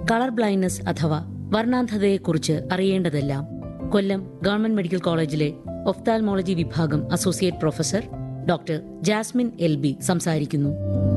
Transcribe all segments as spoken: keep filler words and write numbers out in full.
Colour blindness അഥവാ വർണ്ണാന്ധതയെക്കുറിച്ച് അറിയേണ്ടതെല്ലാം. കൊല്ലം government medical കോളേജിലെ ophthalmology വിഭാഗം associate professor doctor Jasmine L B സംസാരിക്കുന്നു.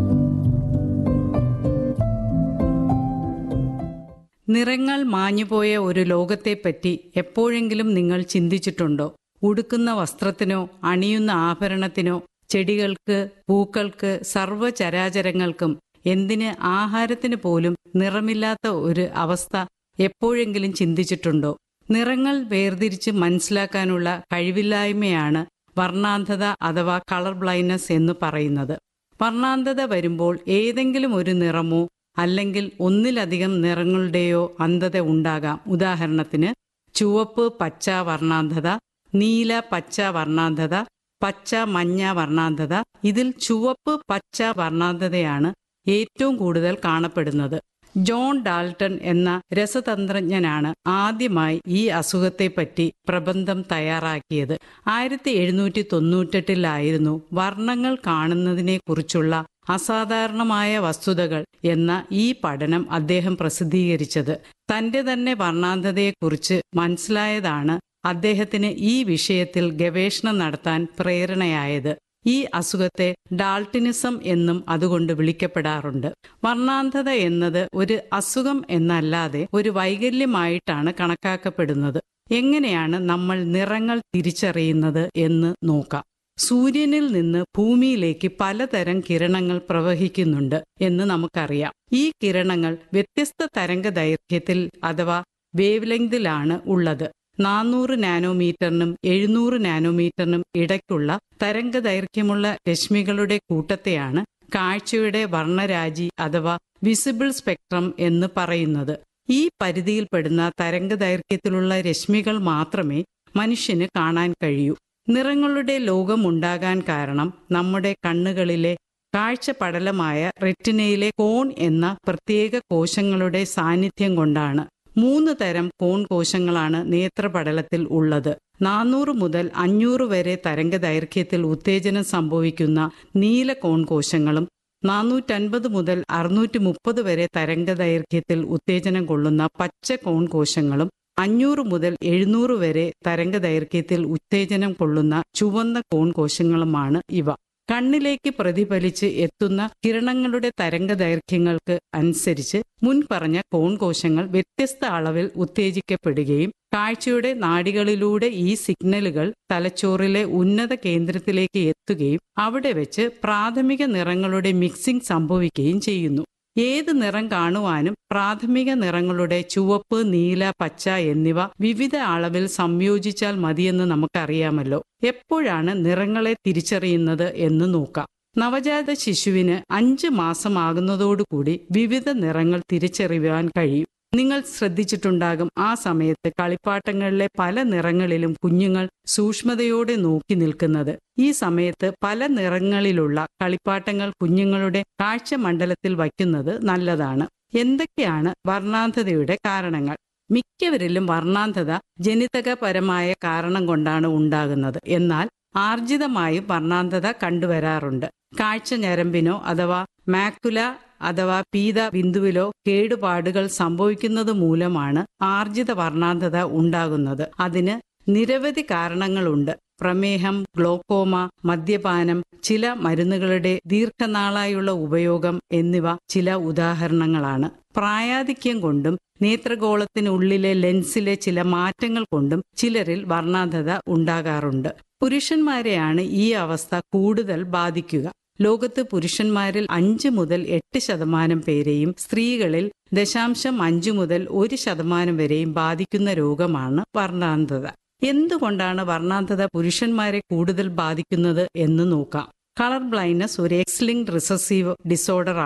നിറങ്ങൾ മാഞ്ഞുപോയ ഒരു ലോകത്തെപ്പറ്റി എപ്പോഴെങ്കിലും നിങ്ങൾ ചിന്തിച്ചിട്ടുണ്ടോ? ഉടുക്കുന്ന വസ്ത്രത്തിനോ അണിയുന്ന ആഭരണത്തിനോ ചെടികൾക്ക്, പൂക്കൾക്ക്, സർവ്വചരാചരങ്ങൾക്കും, എന്തിന് ആഹാരത്തിന് പോലും നിറമില്ലാത്ത ഒരു അവസ്ഥ എപ്പോഴെങ്കിലും ചിന്തിച്ചിട്ടുണ്ടോ? നിറങ്ങൾ വേർതിരിച്ച് മനസ്സിലാക്കാനുള്ള കഴിവില്ലായ്മയാണ് വർണ്ണാന്ധത അഥവാ കളർ ബ്ലൈൻഡ്നസ് എന്ന് പറയുന്നത്. വർണ്ണാന്ധത വരുമ്പോൾ ഏതെങ്കിലും ഒരു നിറമോ അല്ലെങ്കിൽ ഒന്നിലധികം നിറങ്ങളുടെയോ അന്ധത ഉണ്ടാകാം. ഉദാഹരണത്തിന് ചുവപ്പ് പച്ച വർണ്ണാന്ധത, നീല പച്ച വർണ്ണാന്ധത, പച്ച മഞ്ഞ വർണ്ണാന്ധത. ഇതിൽ ചുവപ്പ് പച്ച വർണ്ണാന്ധതയാണ് ഏറ്റവും കൂടുതൽ കാണപ്പെടുന്നത്. ജോൺ ഡാൾട്ടൺ എന്ന രസതന്ത്രജ്ഞനാണ് ആദ്യമായി ഈ അസുഖത്തെപ്പറ്റി പ്രബന്ധം തയ്യാറാക്കിയത്. ആയിരത്തി എഴുന്നൂറ്റി തൊണ്ണൂറ്റെട്ടിലായിരുന്നു വർണ്ണങ്ങൾ കാണുന്നതിനെക്കുറിച്ചുള്ള അസാധാരണമായ വസ്തുതകൾ എന്ന ഈ പഠനം അദ്ദേഹം പ്രസിദ്ധീകരിച്ചത്. തന്റെ തന്നെ വർണ്ണാന്ധതയെക്കുറിച്ച് മനസ്സിലായതാണ് അദ്ദേഹത്തിന് ഈ വിഷയത്തിൽ ഗവേഷണം നടത്താൻ പ്രേരണയായത്. ഈ അസുഖത്തെ ഡാൾട്ടനിസം എന്നും അതുകൊണ്ട് വിളിക്കപ്പെടാറുണ്ട്. വർണ്ണാന്ധത എന്നത് ഒരു അസുഖം എന്നല്ലാതെ ഒരു വൈകല്യമായിട്ടാണ് കണക്കാക്കപ്പെടുന്നത്. എങ്ങനെയാണ് നമ്മൾ നിറങ്ങൾ തിരിച്ചറിയുന്നത് എന്ന് നോക്കാം. സൂര്യനിൽ നിന്ന് ഭൂമിയിലേക്ക് പലതരം കിരണങ്ങൾ പ്രവഹിക്കുന്നുണ്ട് എന്ന് നമുക്കറിയാം. ഈ കിരണങ്ങൾ വ്യത്യസ്ത തരംഗ ദൈർഘ്യത്തിൽ അഥവാ വേവ് ലെങ്തിലാണ് ഉള്ളത്. നാനൂറ് നാനോമീറ്ററിനും എഴുന്നൂറ് നാനോമീറ്ററിനും ഇടയ്ക്കുള്ള തരംഗ ദൈർഘ്യമുള്ള രശ്മികളുടെ കൂട്ടത്തെയാണ് കാഴ്ചയുടെ വർണ്ണരാജി അഥവാ വിസിബിൾ സ്പെക്ട്രം എന്ന് പറയുന്നത്. ഈ പരിധിയിൽപ്പെടുന്ന തരംഗ ദൈർഘ്യത്തിലുള്ള രശ്മികൾ മാത്രമേ മനുഷ്യന് കാണാൻ കഴിയൂ. നിറങ്ങളുടെ ലോകം ഉണ്ടാകാൻ കാരണം നമ്മുടെ കണ്ണുകളിലെ കാഴ്ച പടലമായ റെറ്റിനയിലെ കോൺ എന്ന പ്രത്യേക കോശങ്ങളുടെ സാന്നിധ്യം കൊണ്ടാണ്. മൂന്ന് തരം കോൺ കോശങ്ങളാണ് നേത്രപടലത്തിൽ ഉള്ളത്. നാനൂറ് മുതൽ അഞ്ഞൂറ് വരെ തരംഗ ദൈർഘ്യത്തിൽ ഉത്തേജനം സംഭവിക്കുന്ന നീല കോൺ കോശങ്ങളും നാനൂറ്റൻപത് മുതൽ അറുന്നൂറ്റി മുപ്പത് വരെ തരംഗ ദൈർഘ്യത്തിൽ ഉത്തേജനം കൊള്ളുന്ന പച്ച കോൺ കോശങ്ങളും അഞ്ഞൂറ് മുതൽ എഴുന്നൂറ് വരെ തരംഗ ദൈർഘ്യത്തിൽ ഉത്തേജനം കൊള്ളുന്ന ചുവന്ന കോൺ കോശങ്ങളുമാണ് ഇവ. കണ്ണിലേക്ക് പ്രതിഫലിച്ച് എത്തുന്ന കിരണങ്ങളുടെ തരംഗ ദൈർഘ്യങ്ങൾക്ക് അനുസരിച്ച് മുൻപറഞ്ഞ കോൺ കോശങ്ങൾ വ്യത്യസ്ത അളവിൽ ഉത്തേജിക്കപ്പെടുകയും കാഴ്ചയുടെ നാഡികളിലൂടെ ഈ സിഗ്നലുകൾ തലച്ചോറിലെ ഉന്നത കേന്ദ്രത്തിലേക്ക് എത്തുകയും അവിടെ വെച്ച് പ്രാഥമിക നിറങ്ങളുടെ മിക്സിംഗ് സംഭവിക്കുകയും ചെയ്യുന്നു. ഏത് നിറം കാണുവാനും പ്രാഥമിക നിറങ്ങളുടെ ചുവപ്പ്, നീല, പച്ച എന്നിവ വിവിധ അളവിൽ സംയോജിച്ചാൽ മതിയെന്ന് നമുക്കറിയാമല്ലോ. എപ്പോഴാണ് നിറങ്ങളെ തിരിച്ചറിയുന്നത് എന്ന് നോക്കാം. നവജാത ശിശുവിന് അഞ്ച് മാസമാകുന്നതോടുകൂടി വിവിധ നിറങ്ങൾ തിരിച്ചറിയുവാൻ കഴിയും. നിങ്ങൾ ശ്രദ്ധിച്ചിട്ടുണ്ടാകും, ആ സമയത്ത് കളിപ്പാട്ടങ്ങളിലെ പല നിറങ്ങളിലും കുഞ്ഞുങ്ങൾ സൂക്ഷ്മതയോടെ നോക്കി നിൽക്കുന്നത്. ഈ സമയത്ത് പല നിറങ്ങളിലുള്ള കളിപ്പാട്ടങ്ങൾ കുഞ്ഞുങ്ങളുടെ കാഴ്ചമണ്ഡലത്തിൽ വയ്ക്കുന്നത് നല്ലതാണ്. എന്തൊക്കെയാണ് വർണ്ണാന്ധതയുടെ കാരണങ്ങൾ? മിക്കവരിലും വർണ്ണാന്ധത ജനിതകപരമായ കാരണം കൊണ്ടാണ് ഉണ്ടാകുന്നത്. എന്നാൽ ആർജിതമായും വർണ്ണാന്ധത കണ്ടുവരാറുണ്ട്. കാഴ്ച ഞരമ്പിനോ അഥവാ മാക്കുല അഥവാ പീത ബിന്ദുവിലോ കേടുപാടുകൾ സംഭവിക്കുന്നത് മൂലമാണ് ആർജിത വർണ്ണാന്ധത ഉണ്ടാകുന്നത്. അതിന് നിരവധി കാരണങ്ങളുണ്ട്. പ്രമേഹം, ഗ്ലോക്കോമ, മദ്യപാനം, ചില മരുന്നുകളുടെ ദീർഘനാളായുള്ള ഉപയോഗം എന്നിവ ചില ഉദാഹരണങ്ങളാണ്. പ്രായാധിക്യം കൊണ്ടും നേത്രഗോളത്തിനുള്ളിലെ ലെൻസിലെ ചില മാറ്റങ്ങൾ കൊണ്ടും ചിലരിൽ വർണ്ണാന്ധത ഉണ്ടാകാറുണ്ട്. പുരുഷന്മാരെയാണ് ഈ അവസ്ഥ കൂടുതൽ ബാധിക്കുക. ലോകത്ത് പുരുഷന്മാരിൽ അഞ്ച് മുതൽ എട്ട് ശതമാനം പേരെയും സ്ത്രീകളിൽ ദശാംശം അഞ്ചു മുതൽ ഒരു ശതമാനം വരെയും ബാധിക്കുന്ന രോഗമാണ് വർണ്ണാന്ധത. എന്തുകൊണ്ടാണ് വർണ്ണാന്ധത പുരുഷന്മാരെ കൂടുതൽ ബാധിക്കുന്നത് എന്ന് നോക്കാം. കളർ ബ്ലൈൻഡ്നസ് ഒരു എക്സ് ലിങ്ക്ഡ് റിസസീവ് ഡിസോർഡർ